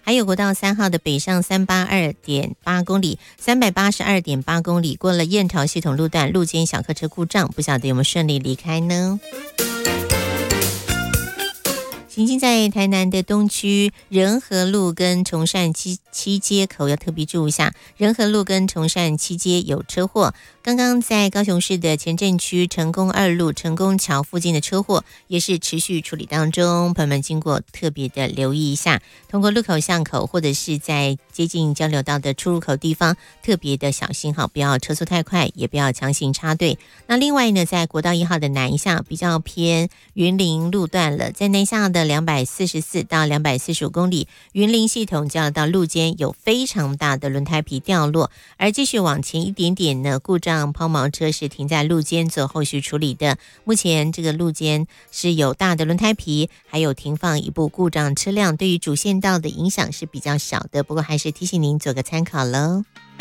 还有国道3号的北上382.8公里，382.8公里过了燕巢系统路段，路肩小客车故障，不晓得有没有顺利离开呢？行经在台南的东区仁和路跟崇善七街口要特别注意一下，仁和路跟崇善七街有车祸。刚刚在高雄市的前镇区成功2路成功桥附近的车祸也是持续处理当中，朋友们经过特别的留意一下，通过路口巷口或者是在接近交流道的出入口地方特别的小心哈，不要车速太快，也不要强行插队。那另外呢，在国道1号的南向比较偏云林路段了，在南向的244到245公里，云林系统交流道路肩有非常大的轮胎皮掉落，而继续往前一点点呢，故障抛锚车是停在路肩做后续处理的。目前这个路肩是有大的轮胎皮，还有停放一部故障车辆，对于主线道的影响是比较小的，不过还是提醒您做个参考喽。